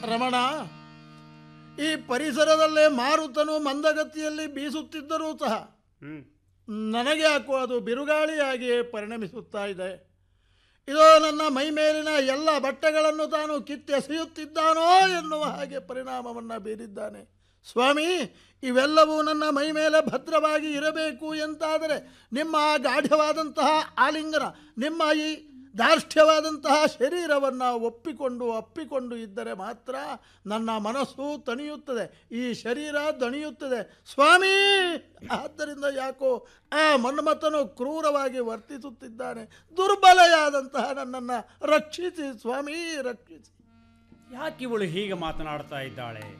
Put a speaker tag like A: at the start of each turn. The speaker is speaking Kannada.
A: ರಮಣ, ಈ ಪರಿಸರದಲ್ಲೇ ಮಾರುತನು ಮಂದಗತಿಯಲ್ಲಿ ಬೀಸುತ್ತಿದ್ದರೂ ಸಹ ನನಗೆ ಯಾಕೋ ಅದು ಬಿರುಗಾಳಿಯಾಗಿಯೇ ಪರಿಣಮಿಸುತ್ತಾ ಇದೆ. ಇದೋ ನನ್ನ ಮೈ ಮೇಲಿನ ಎಲ್ಲ ಬಟ್ಟೆಗಳನ್ನು ತಾನು ಕಿತ್ತೆಸೆಯುತ್ತಿದ್ದಾನೋ ಎನ್ನುವ ಹಾಗೆ ಪರಿಣಾಮವನ್ನು ಬೀರಿದ್ದಾನೆ. ಸ್ವಾಮಿ, ಇವೆಲ್ಲವೂ ನನ್ನ ಮೈ ಮೇಲೆ ಭದ್ರವಾಗಿ ಇರಬೇಕು ಎಂತಾದರೆ ನಿಮ್ಮ ಗಾಢವಾದಂತಹ ಆಲಿಂಗನ, ನಿಮ್ಮ ಈ ದಾರ್ಢ್ಯವಾದಂತಹ ಶರೀರವನ್ನು ಅಪ್ಪಿಕೊಂಡು ಇದ್ದರೆ ಮಾತ್ರ ನನ್ನ ಮನಸ್ಸು ತಣಿಯುತ್ತದೆ, ಈ ಶರೀರ ದಣಿಯುತ್ತದೆ ಸ್ವಾಮಿ. ಆದ್ದರಿಂದ ಯಾಕೋ ಆ ಮನ್ಮಥನು ಕ್ರೂರವಾಗಿ ವರ್ತಿಸುತ್ತಿದ್ದಾನೆ. ದುರ್ಬಲೆಯಾದಂತಹ ನನ್ನನ್ನು ರಕ್ಷಿಸಿ ಸ್ವಾಮಿ, ರಕ್ಷಿಸಿ.
B: ಯಾಕಿವಳು ಹೀಗೆ ಮಾತನಾಡ್ತಾ ಇದ್ದಾಳೆ?